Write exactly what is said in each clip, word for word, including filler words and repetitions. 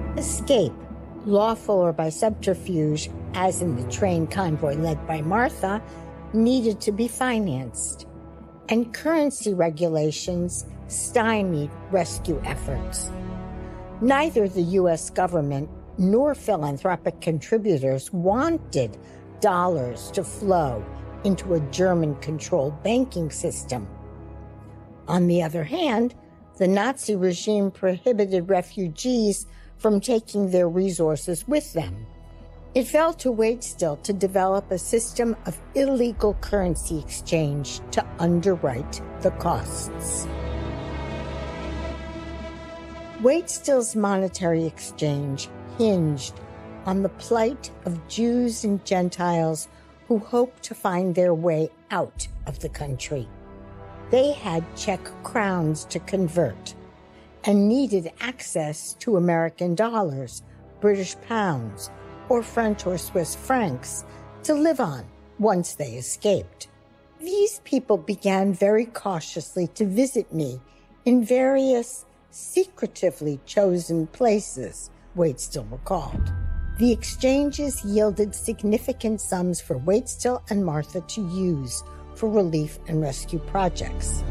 Escape, lawful or by subterfuge, as in the train convoy led by Martha, needed to be financed, and currency regulations stymied rescue efforts. Neither the U S government nor philanthropic contributors wanted dollars to flow into a German-controlled banking system. On the other hand, the Nazi regime prohibited refugees from taking their resources with them. It fell to Waitstill to develop a system of illegal currency exchange to underwrite the costs. Waitstill's monetary exchange hinged on the plight of Jews and Gentiles who hoped to find their way out of the country. They had Czech crowns to convert and needed access to American dollars, British pounds, or French or Swiss francs to live on once they escaped. These people began very cautiously to visit me in various secretively chosen places, Waitstill recalled. The exchanges yielded significant sums for Waitstill and Martha to use for relief and rescue projects.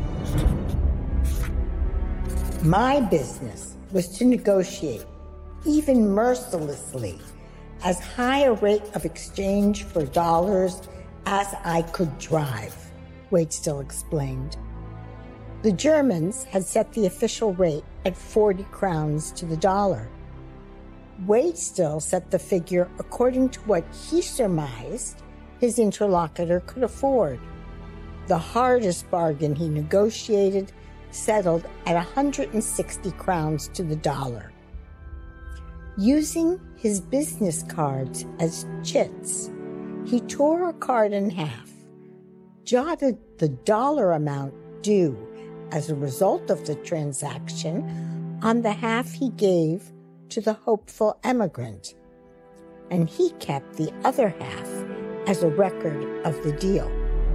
My business was to negotiate, even mercilessly, as high a rate of exchange for dollars as I could drive, Waitstill explained. The Germans had set the official rate at forty crowns to the dollar. Waitstill set the figure according to what he surmised his interlocutor could afford. The hardest bargain he negotiated settled at one hundred sixty crowns to the dollar. Using his business cards as chits, he tore a card in half, jotted the dollar amount due as a result of the transaction on the half he gave to the hopeful emigrant, and he kept the other half as a record of the deal.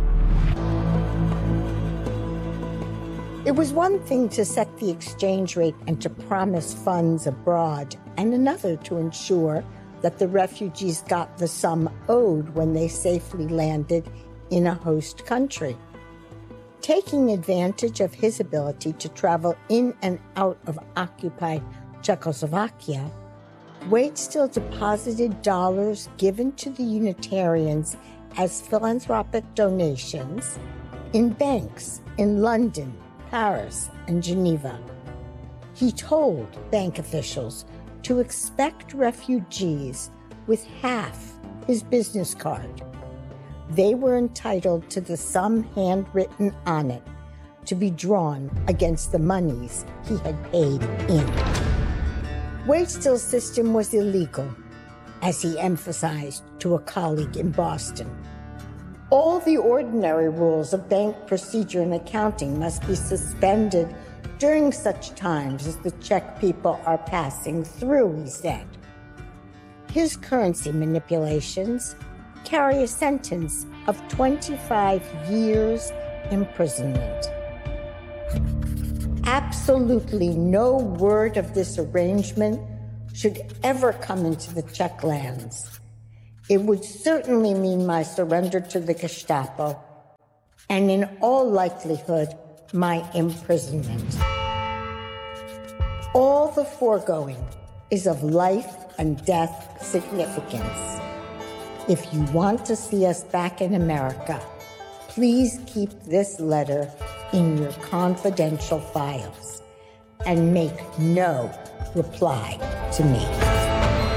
It was one thing to set the exchange rate and to promise funds abroad, and another to ensure that the refugees got the sum owed when they safely landed in a host country. Taking advantage of his ability to travel in and out of occupied Czechoslovakia, Waitstill deposited dollars given to the Unitarians as philanthropic donations in banks in London, Paris, and Geneva. He told bank officials to expect refugees with half his business card. They were entitled to the sum handwritten on it to be drawn against the monies he had paid in. Waitstill's system was illegal, as he emphasized to a colleague in Boston. All the ordinary rules of bank procedure and accounting must be suspended during such times as the Czech people are passing through, he said. His currency manipulations carry a sentence of twenty-five years imprisonment. Absolutely no word of this arrangement should ever come into the Czech lands. It would certainly mean my surrender to the Gestapo, and in all likelihood, my imprisonment. All the foregoing is of life and death significance. If you want to see us back in America, please keep this letter in your confidential files and make no reply to me.